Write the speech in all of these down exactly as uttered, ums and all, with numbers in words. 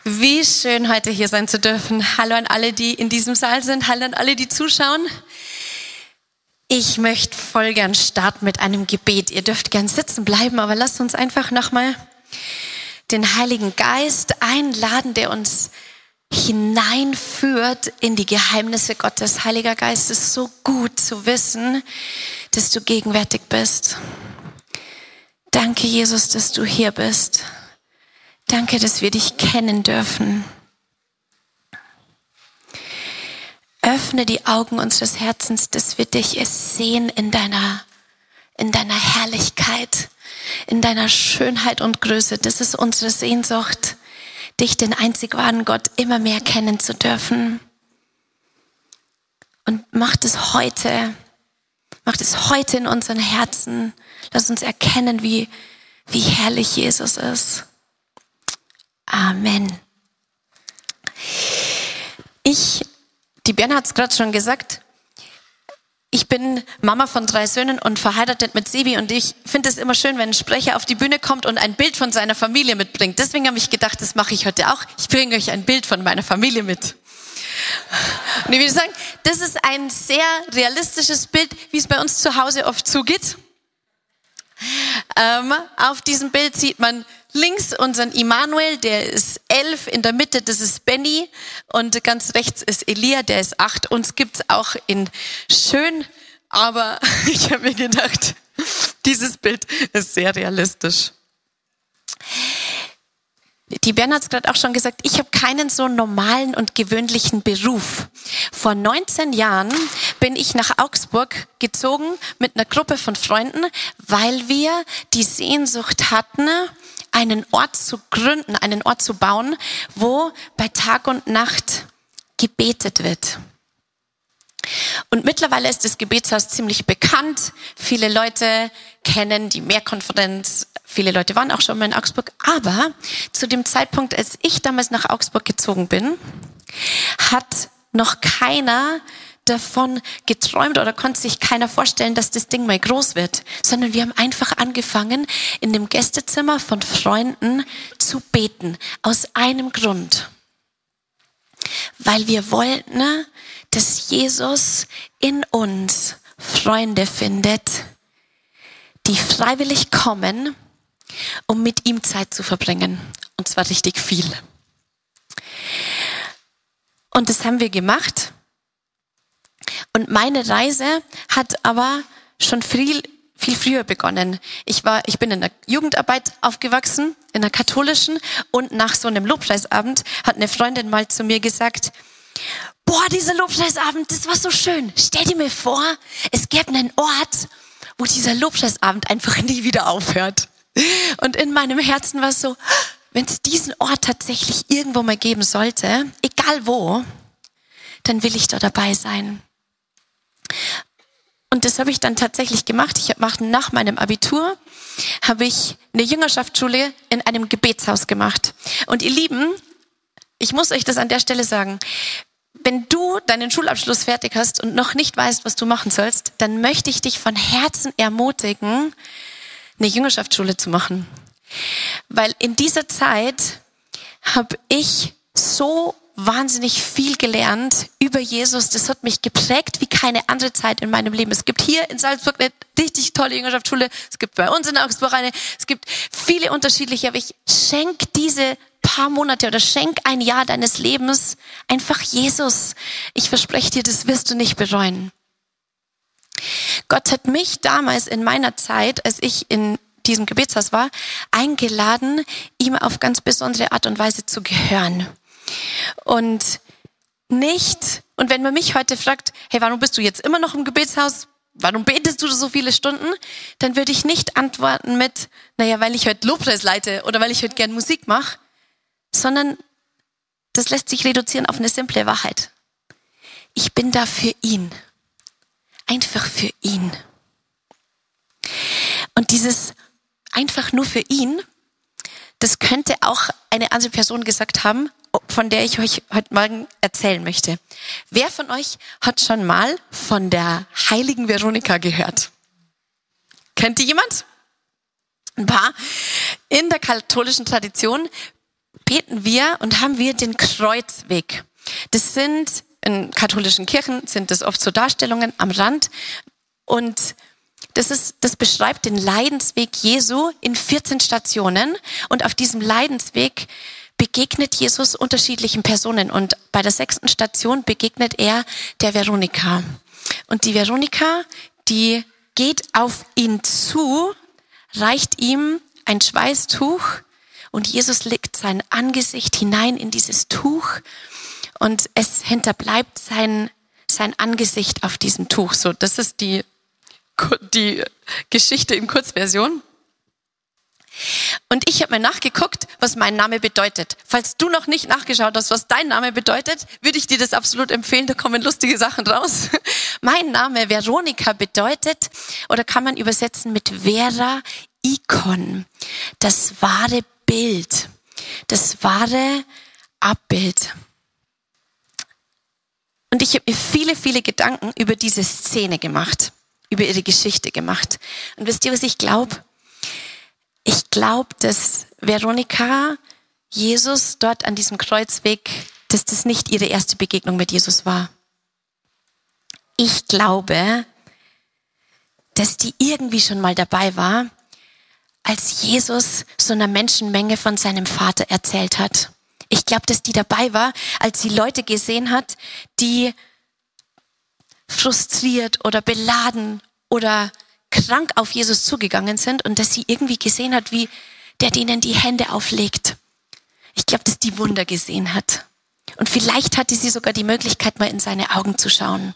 Wie schön, heute hier sein zu dürfen. Hallo an alle, die in diesem Saal sind. Hallo an alle, die zuschauen. Ich möchte voll gern starten mit einem Gebet. Ihr dürft gern sitzen bleiben, aber lasst uns einfach nochmal den Heiligen Geist einladen, der uns hineinführt in die Geheimnisse Gottes. Heiliger Geist, es ist so gut zu wissen, dass du gegenwärtig bist. Danke, Jesus, dass du hier bist. Danke, dass wir dich kennen dürfen. Öffne die Augen unseres Herzens, dass wir dich sehen in deiner, in deiner Herrlichkeit, in deiner Schönheit und Größe. Das ist unsere Sehnsucht, dich, den einzig wahren Gott, immer mehr kennen zu dürfen. Und mach das heute, mach das heute in unseren Herzen. Lass uns erkennen, wie, wie herrlich Jesus ist. Amen. Ich, die Berna hat es gerade schon gesagt, ich bin Mama von drei Söhnen und verheiratet mit Sebi und ich finde es immer schön, wenn ein Sprecher auf die Bühne kommt und ein Bild von seiner Familie mitbringt. Deswegen habe ich gedacht, das mache ich heute auch. Ich bringe euch ein Bild von meiner Familie mit. Und ich würde sagen, das ist ein sehr realistisches Bild, wie es bei uns zu Hause oft zugeht. Ähm, auf diesem Bild sieht man links unseren Immanuel, der ist elf, in der Mitte, das ist Benny und ganz rechts ist Elia, der ist acht. Uns gibt's auch in schön, aber ich habe mir gedacht, dieses Bild ist sehr realistisch. Die Berna hat es gerade auch schon gesagt, ich habe keinen so normalen und gewöhnlichen Beruf. Vor neunzehn Jahren bin ich nach Augsburg gezogen mit einer Gruppe von Freunden, weil wir die Sehnsucht hatten, einen Ort zu gründen, einen Ort zu bauen, wo bei Tag und Nacht gebetet wird. Und mittlerweile ist das Gebetshaus ziemlich bekannt. Viele Leute kennen die Mehrkonferenz. Viele Leute waren auch schon mal in Augsburg. Aber zu dem Zeitpunkt, als ich damals nach Augsburg gezogen bin, hat noch keiner davon geträumt oder konnte sich keiner vorstellen, dass das Ding mal groß wird. Sondern wir haben einfach angefangen, in dem Gästezimmer von Freunden zu beten. Aus einem Grund. Weil wir wollten, dass Jesus in uns Freunde findet, die freiwillig kommen, um mit ihm Zeit zu verbringen. Und zwar richtig viel. Und das haben wir gemacht. Und meine Reise hat aber schon viel, viel früher begonnen. Ich war, ich bin in der Jugendarbeit aufgewachsen, in der katholischen. Und nach so einem Lobpreisabend hat eine Freundin mal zu mir gesagt, boah, dieser Lobpreisabend, das war so schön. Stell dir mir vor, es gäbe einen Ort, wo dieser Lobpreisabend einfach nie wieder aufhört. Und in meinem Herzen war es so, wenn es diesen Ort tatsächlich irgendwo mal geben sollte, egal wo, dann will ich da dabei sein. Und das habe ich dann tatsächlich gemacht. Ich habe nach meinem Abitur habe ich eine Jüngerschaftsschule in einem Gebetshaus gemacht. Und ihr Lieben, ich muss euch das an der Stelle sagen, wenn du deinen Schulabschluss fertig hast und noch nicht weißt, was du machen sollst, dann möchte ich dich von Herzen ermutigen, eine Jüngerschaftsschule zu machen. Weil in dieser Zeit habe ich so wahnsinnig viel gelernt über Jesus. Das hat mich geprägt wie keine andere Zeit in meinem Leben. Es gibt hier in Salzburg eine richtig tolle Jüngerschaftsschule. Es gibt bei uns in Augsburg eine. Es gibt viele unterschiedliche. Aber ich schenke diese paar Monate oder schenk ein Jahr deines Lebens einfach Jesus. Ich verspreche dir, das wirst du nicht bereuen. Gott hat mich damals in meiner Zeit, als ich in diesem Gebetshaus war, eingeladen, ihm auf ganz besondere Art und Weise zu gehören. Und nicht, und wenn man mich heute fragt, hey, warum bist du jetzt immer noch im Gebetshaus? Warum betest du so viele Stunden? Dann würde ich nicht antworten mit, naja, weil ich heute Lobpreis leite oder weil ich heute gern Musik mache, sondern das lässt sich reduzieren auf eine simple Wahrheit. Ich bin da für ihn. Einfach für ihn. Und dieses einfach nur für ihn, das könnte auch eine andere Person gesagt haben, von der ich euch heute Morgen erzählen möchte. Wer von euch hat schon mal von der heiligen Veronika gehört? Kennt die jemand? Ein paar. In der katholischen Tradition beten wir und haben wir den Kreuzweg. Das sind, in katholischen Kirchen sind das oft so Darstellungen am Rand und das ist, das beschreibt den Leidensweg Jesu in vierzehn Stationen und auf diesem Leidensweg begegnet Jesus unterschiedlichen Personen und bei der sechsten Station begegnet er der Veronika. Und die Veronika, die geht auf ihn zu, reicht ihm ein Schweißtuch und Jesus legt sein Angesicht hinein in dieses Tuch und es hinterbleibt sein, sein Angesicht auf diesem Tuch. So, das ist die, die Geschichte in Kurzversion. Und ich habe mir nachgeguckt, was mein Name bedeutet. Falls du noch nicht nachgeschaut hast, was dein Name bedeutet, würde ich dir das absolut empfehlen, da kommen lustige Sachen raus. Mein Name Veronika bedeutet, oder kann man übersetzen mit Vera Ikon, das wahre Bild, das wahre Abbild. Und ich habe mir viele, viele Gedanken über diese Szene gemacht, über ihre Geschichte gemacht. Und wisst ihr, was ich glaube? Ich glaube, dass Veronika Jesus dort an diesem Kreuzweg, dass das nicht ihre erste Begegnung mit Jesus war. Ich glaube, dass die irgendwie schon mal dabei war, als Jesus so einer Menschenmenge von seinem Vater erzählt hat. Ich glaube, dass die dabei war, als sie Leute gesehen hat, die frustriert oder beladen oder krank auf Jesus zugegangen sind und dass sie irgendwie gesehen hat, wie der denen die Hände auflegt. Ich glaube, dass die Wunder gesehen hat. Und vielleicht hatte sie sogar die Möglichkeit, mal in seine Augen zu schauen.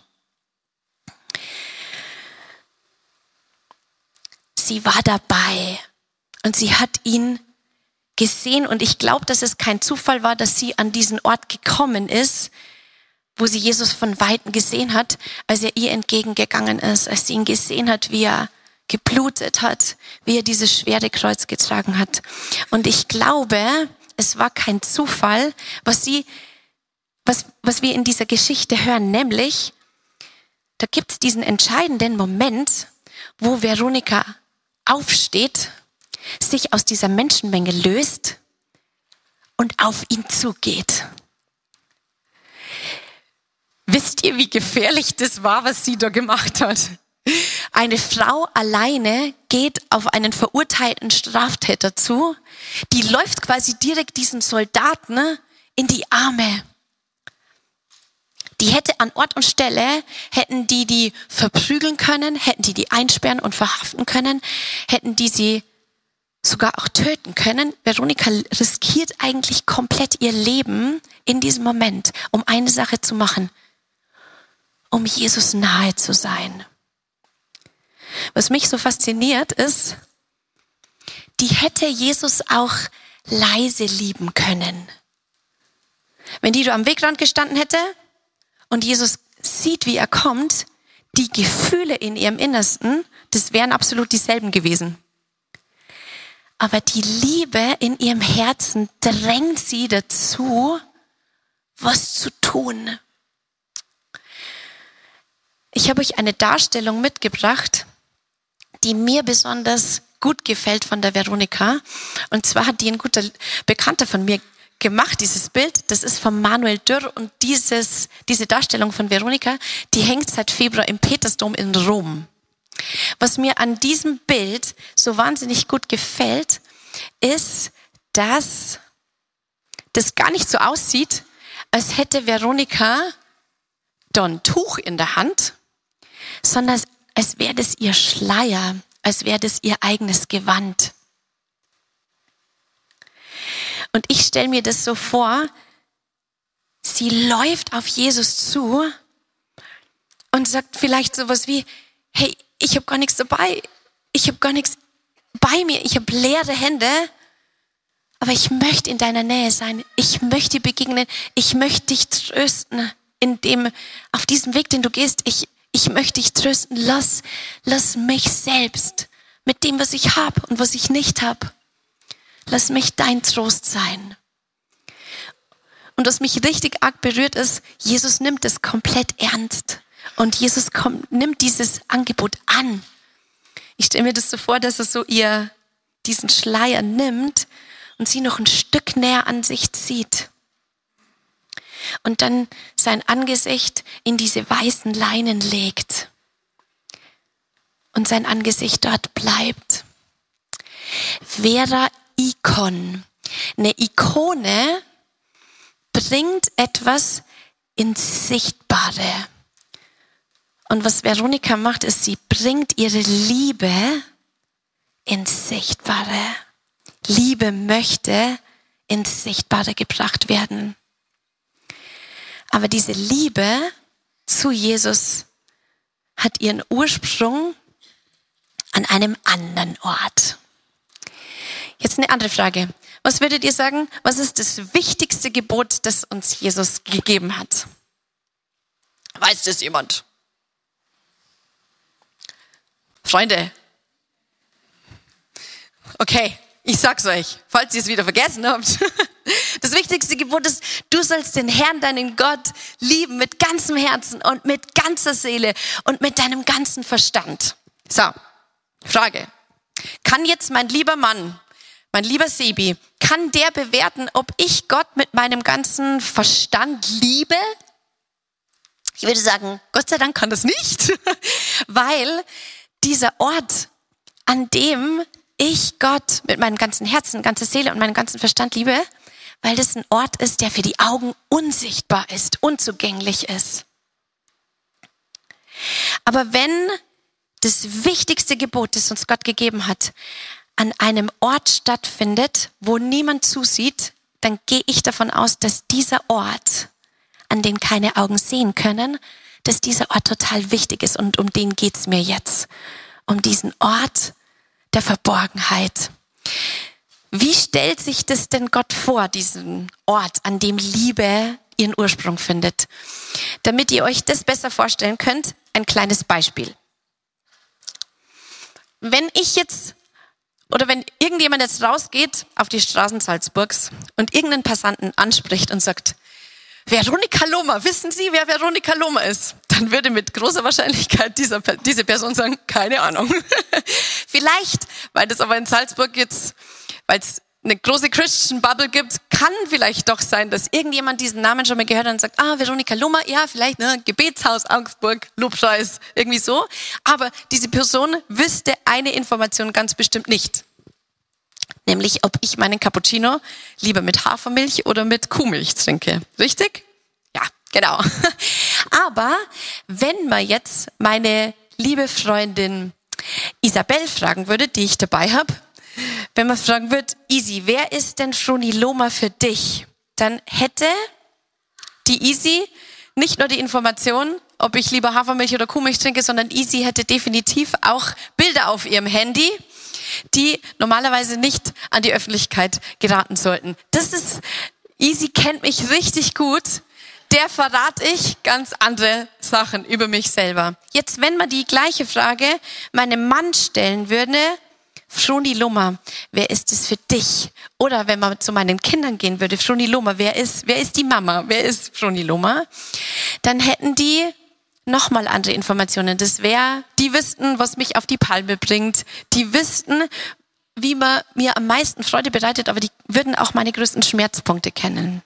Sie war dabei und sie hat ihn gesehen und ich glaube, dass es kein Zufall war, dass sie an diesen Ort gekommen ist, wo sie Jesus von Weitem gesehen hat, als er ihr entgegengegangen ist, als sie ihn gesehen hat, wie er geblutet hat, wie er dieses schwere Kreuz getragen hat. Und ich glaube, es war kein Zufall, was sie, was, was wir in dieser Geschichte hören, nämlich, da gibt es diesen entscheidenden Moment, wo Veronika aufsteht, sich aus dieser Menschenmenge löst und auf ihn zugeht. Wisst ihr, wie gefährlich das war, was sie da gemacht hat? Eine Frau alleine geht auf einen verurteilten Straftäter zu, die läuft quasi direkt diesen Soldaten in die Arme. Die hätte an Ort und Stelle, hätten die die verprügeln können, hätten die die einsperren und verhaften können, hätten die sie sogar auch töten können. Veronika riskiert eigentlich komplett ihr Leben in diesem Moment, um eine Sache zu machen, um Jesus nahe zu sein. Was mich so fasziniert ist, die hätte Jesus auch leise lieben können. Wenn die da am Wegrand gestanden hätte und Jesus sieht, wie er kommt, die Gefühle in ihrem Innersten, das wären absolut dieselben gewesen. Aber die Liebe in ihrem Herzen drängt sie dazu, was zu tun. Ich habe euch eine Darstellung mitgebracht, die mir besonders gut gefällt von der Veronika. Und zwar hat die ein guter Bekannter von mir gemacht, dieses Bild. Das ist von Manuel Dürr und dieses, diese Darstellung von Veronika, die hängt seit Februar im Petersdom in Rom. Was mir an diesem Bild so wahnsinnig gut gefällt, ist, dass das gar nicht so aussieht, als hätte Veronika da ein Tuch in der Hand, sondern als, als wäre das ihr Schleier, als wäre das ihr eigenes Gewand. Und ich stelle mir das so vor, sie läuft auf Jesus zu und sagt vielleicht sowas wie, hey, ich habe gar nichts dabei, ich habe gar nichts bei mir, ich habe leere Hände, aber ich möchte in deiner Nähe sein, ich möchte dir begegnen, ich möchte dich trösten, in dem, auf diesem Weg, den du gehst, ich, ich möchte dich trösten, lass, lass mich selbst mit dem, was ich habe und was ich nicht habe, lass mich dein Trost sein. Und was mich richtig arg berührt ist, Jesus nimmt es komplett ernst. Und Jesus kommt, nimmt dieses Angebot an. Ich stelle mir das so vor, dass er so ihr diesen Schleier nimmt und sie noch ein Stück näher an sich zieht. Und dann sein Angesicht in diese weißen Leinen legt. Und sein Angesicht dort bleibt. Vera Ikon. Eine Ikone bringt etwas ins Sichtbare. Und was Veronika macht, ist, sie bringt ihre Liebe ins Sichtbare. Liebe möchte ins Sichtbare gebracht werden. Aber diese Liebe zu Jesus hat ihren Ursprung an einem anderen Ort. Jetzt eine andere Frage. Was würdet ihr sagen, was ist das wichtigste Gebot, das uns Jesus gegeben hat? Weiß das jemand? Freunde. Okay, ich sag's euch, falls ihr es wieder vergessen habt. Das wichtigste Gebot ist, du sollst den Herrn, deinen Gott, lieben mit ganzem Herzen und mit ganzer Seele und mit deinem ganzen Verstand. So, Frage. Kann jetzt mein lieber Mann, mein lieber Sebi, kann der bewerten, ob ich Gott mit meinem ganzen Verstand liebe? Ich würde sagen, Gott sei Dank kann das nicht, weil dieser Ort, an dem ich Gott mit meinem ganzen Herzen, ganzer Seele und meinem ganzen Verstand liebe, weil das ein Ort ist, der für die Augen unsichtbar ist, unzugänglich ist. Aber wenn das wichtigste Gebot, das uns Gott gegeben hat, an einem Ort stattfindet, wo niemand zusieht, dann gehe ich davon aus, dass dieser Ort, an den keine Augen sehen können, dass dieser Ort total wichtig ist und um den geht's mir jetzt. Um diesen Ort der Verborgenheit. Wie stellt sich das denn Gott vor, diesen Ort, an dem Liebe ihren Ursprung findet? Damit ihr euch das besser vorstellen könnt, ein kleines Beispiel. Wenn ich jetzt, oder wenn irgendjemand jetzt rausgeht auf die Straßen Salzburgs und irgendeinen Passanten anspricht und sagt, Veronika Lohmer, wissen Sie, wer Veronika Lohmer ist? Dann würde mit großer Wahrscheinlichkeit dieser, diese Person sagen, keine Ahnung. Vielleicht, weil das aber in Salzburg jetzt, weil es eine große Christian Bubble gibt, kann vielleicht doch sein, dass irgendjemand diesen Namen schon mal gehört hat und sagt, ah, Veronika Lohmer, ja, vielleicht, ne, Gebetshaus Augsburg, Lobpreis, irgendwie so. Aber diese Person wüsste eine Information ganz bestimmt nicht. Nämlich, ob ich meinen Cappuccino lieber mit Hafermilch oder mit Kuhmilch trinke. Richtig? Ja, genau. Aber wenn man jetzt meine liebe Freundin Isabel fragen würde, die ich dabei habe, wenn man fragen würde, Isi, wer ist denn Froni Lohmer für dich? Dann hätte die Isi nicht nur die Information, ob ich lieber Hafermilch oder Kuhmilch trinke, sondern Isi hätte definitiv auch Bilder auf ihrem Handy, die normalerweise nicht an die Öffentlichkeit geraten sollten. Das ist, Isi kennt mich richtig gut. Der verrate ich ganz andere Sachen über mich selber. Jetzt, wenn man die gleiche Frage meinem Mann stellen würde, Froni Lohmer, wer ist es für dich? Oder wenn man zu meinen Kindern gehen würde, Froni Lohmer, wer ist, wer ist die Mama? Wer ist Froni Lohmer? Dann hätten die nochmal andere Informationen. Das wäre, die wüssten, was mich auf die Palme bringt. Die wüssten, wie man mir am meisten Freude bereitet, aber die würden auch meine größten Schmerzpunkte kennen.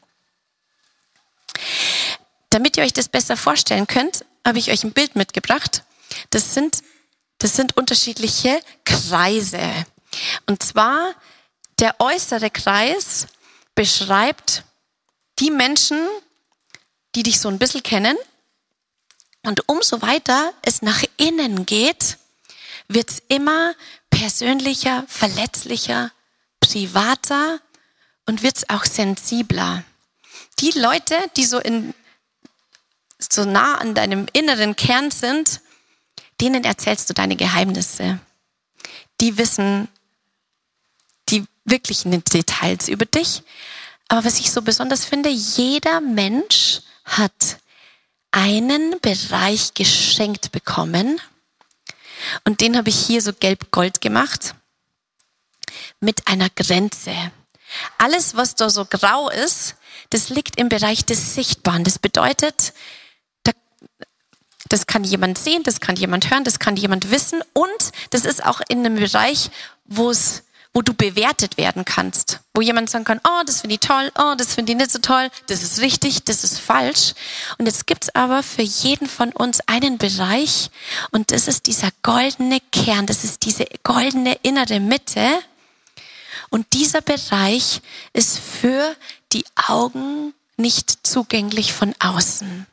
Damit ihr euch das besser vorstellen könnt, habe ich euch ein Bild mitgebracht. Das sind, das sind unterschiedliche Kreise. Und zwar, der äußere Kreis beschreibt die Menschen, die dich so ein bisschen kennen. Und umso weiter es nach innen geht, wird es immer persönlicher, verletzlicher, privater und wird es auch sensibler. Die Leute, die so, in, so nah an deinem inneren Kern sind, denen erzählst du deine Geheimnisse. Die wissen die wirklichen Details über dich. Aber was ich so besonders finde, jeder Mensch hat einen Bereich geschenkt bekommen und den habe ich hier so gelb-gold gemacht mit einer Grenze. Alles, was da so grau ist, das liegt im Bereich des Sichtbaren. Das bedeutet, da, das kann jemand sehen, das kann jemand hören, das kann jemand wissen und das ist auch in einem Bereich, wo es wo du bewertet werden kannst. Wo jemand sagen kann, oh, das finde ich toll, oh, das finde ich nicht so toll, das ist richtig, das ist falsch. Und jetzt gibt's aber für jeden von uns einen Bereich und das ist dieser goldene Kern, das ist diese goldene innere Mitte. Und dieser Bereich ist für die Augen nicht zugänglich von außen.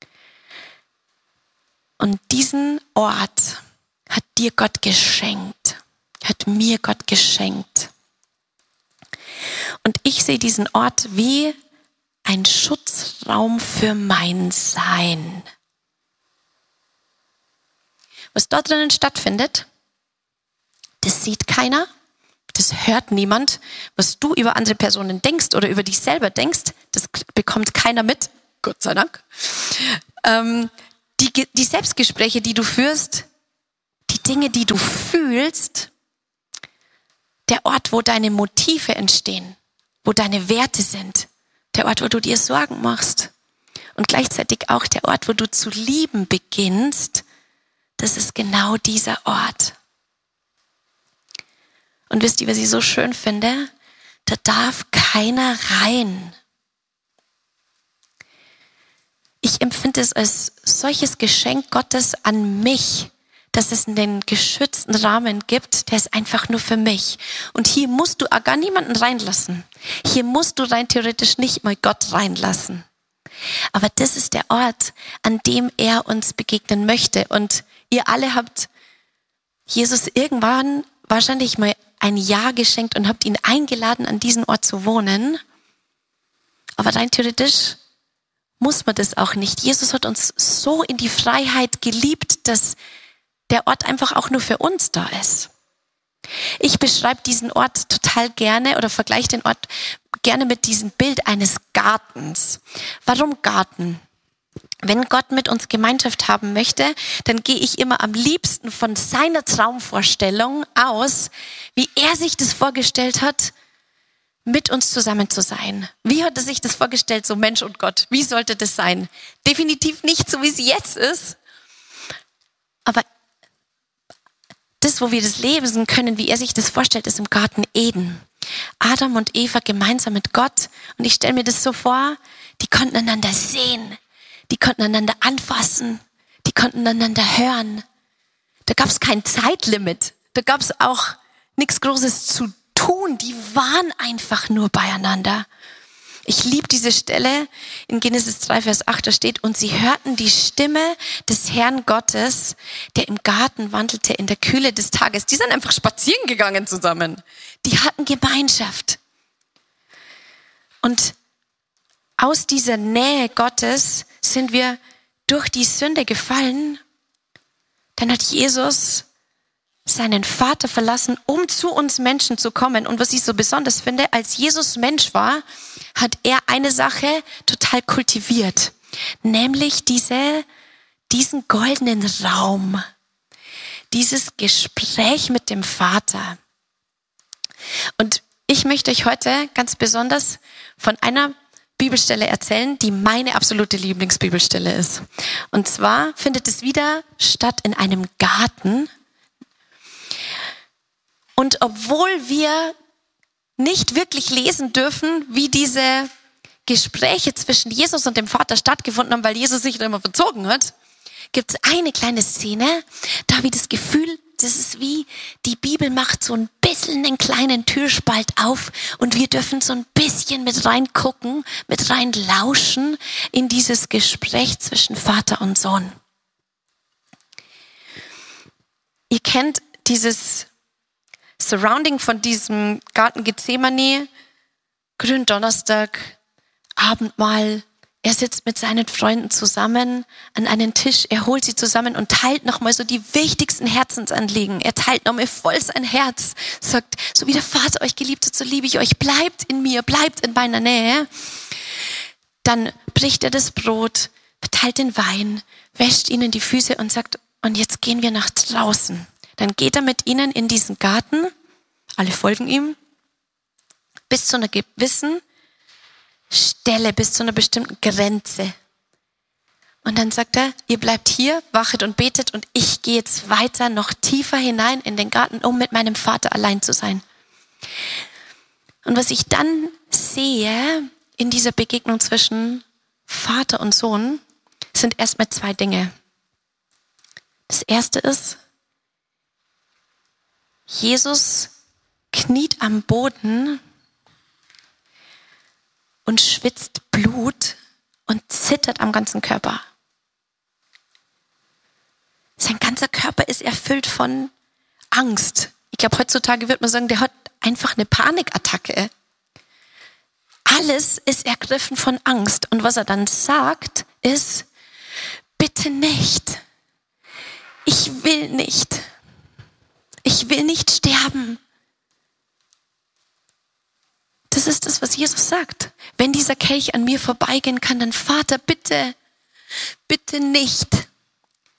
Und diesen Ort hat dir Gott geschenkt, hat mir Gott geschenkt. Und ich sehe diesen Ort wie ein Schutzraum für mein Sein. Was dort drinnen stattfindet, das sieht keiner, das hört niemand. Was du über andere Personen denkst oder über dich selber denkst, das bekommt keiner mit, Gott sei Dank. Ähm, die, die Selbstgespräche, die du führst, die Dinge, die du fühlst, der Ort, wo deine Motive entstehen, wo deine Werte sind, der Ort, wo du dir Sorgen machst und gleichzeitig auch der Ort, wo du zu lieben beginnst, das ist genau dieser Ort. Und wisst ihr, was ich so schön finde? Da darf keiner rein. Ich empfinde es als solches Geschenk Gottes an mich, dass es einen geschützten Rahmen gibt, der ist einfach nur für mich. Und hier musst du auch gar niemanden reinlassen. Hier musst du rein theoretisch nicht mal Gott reinlassen. Aber das ist der Ort, an dem er uns begegnen möchte. Und ihr alle habt Jesus irgendwann wahrscheinlich mal ein Jahr geschenkt und habt ihn eingeladen, an diesen Ort zu wohnen. Aber rein theoretisch muss man das auch nicht. Jesus hat uns so in die Freiheit geliebt, dass der Ort einfach auch nur für uns da ist. Ich beschreibe diesen Ort total gerne oder vergleiche den Ort gerne mit diesem Bild eines Gartens. Warum Garten? Wenn Gott mit uns Gemeinschaft haben möchte, dann gehe ich immer am liebsten von seiner Traumvorstellung aus, wie er sich das vorgestellt hat, mit uns zusammen zu sein. Wie hat er sich das vorgestellt, so Mensch und Gott? Wie sollte das sein? Definitiv nicht so, wie es jetzt ist. Aber das, wo wir das lesen können, wie er sich das vorstellt, ist im Garten Eden. Adam und Eva gemeinsam mit Gott. Und ich stelle mir das so vor, die konnten einander sehen. Die konnten einander anfassen. Die konnten einander hören. Da gab es kein Zeitlimit. Da gab es auch nichts Großes zu tun. Die waren einfach nur beieinander. Ich liebe diese Stelle in Genesis drei, Vers acht, da steht, und sie hörten die Stimme des Herrn Gottes, der im Garten wandelte in der Kühle des Tages. Die sind einfach spazieren gegangen zusammen. Die hatten Gemeinschaft. Und aus dieser Nähe Gottes sind wir durch die Sünde gefallen. Dann hat Jesus seinen Vater verlassen, um zu uns Menschen zu kommen. Und was ich so besonders finde, als Jesus Mensch war, hat er eine Sache total kultiviert. Nämlich diese, diesen goldenen Raum. Dieses Gespräch mit dem Vater. Und ich möchte euch heute ganz besonders von einer Bibelstelle erzählen, die meine absolute Lieblingsbibelstelle ist. Und zwar findet es wieder statt in einem Garten. Und obwohl wir nicht wirklich lesen dürfen, wie diese Gespräche zwischen Jesus und dem Vater stattgefunden haben, weil Jesus sich da immer verzogen hat, gibt es eine kleine Szene, da habe ich das Gefühl, das ist wie, die Bibel macht so ein bisschen einen kleinen Türspalt auf und wir dürfen so ein bisschen mit reingucken, mit reinlauschen in dieses Gespräch zwischen Vater und Sohn. Ihr kennt dieses Surrounding von diesem Garten Gethsemane, Gründonnerstag, Abendmahl. Er sitzt mit seinen Freunden zusammen an einen Tisch, er holt sie zusammen und teilt nochmal so die wichtigsten Herzensanliegen. Er teilt nochmal voll sein Herz, sagt, so wie der Vater euch geliebt hat, so liebe ich euch, bleibt in mir, bleibt in meiner Nähe. Dann bricht er das Brot, verteilt den Wein, wäscht ihnen die Füße und sagt, und jetzt gehen wir nach draußen. Dann geht er mit ihnen in diesen Garten, alle folgen ihm, bis zu einer gewissen Stelle, bis zu einer bestimmten Grenze. Und dann sagt er, ihr bleibt hier, wachet und betet und ich gehe jetzt weiter, noch tiefer hinein in den Garten, um mit meinem Vater allein zu sein. Und was ich dann sehe in dieser Begegnung zwischen Vater und Sohn, sind erstmal zwei Dinge. Das erste ist, Jesus kniet am Boden und schwitzt Blut und zittert am ganzen Körper. Sein ganzer Körper ist erfüllt von Angst. Ich glaube, heutzutage würde man sagen, der hat einfach eine Panikattacke. Alles ist ergriffen von Angst. Und was er dann sagt, ist, bitte nicht. Ich will nicht. Ich will nicht sterben. Das ist das, was Jesus sagt. Wenn dieser Kelch an mir vorbeigehen kann, dann Vater, bitte, bitte nicht.